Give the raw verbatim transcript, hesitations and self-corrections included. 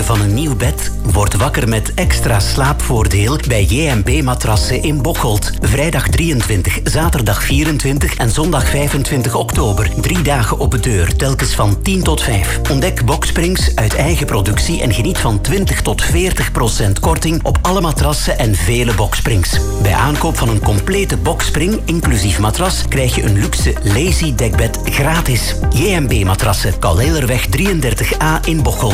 je van een nieuw bed? Word wakker met extra slaapvoordeel bij J M B Matrassen in Bocholt. Vrijdag drieëntwintig, zaterdag vierentwintig en zondag vijfentwintig oktober. Drie dagen op de deur, telkens van tien tot vijf. Ontdek Boxsprings uit eigen productie en geniet van twintig tot veertig procent korting op alle matrassen en vele Boxsprings. Bij aankoop van een complete Boxspring, inclusief matras, krijg je een luxe Lazy dekbed gratis. J M B Matrassen, Kalelerweg drieëndertig A in Bocholt.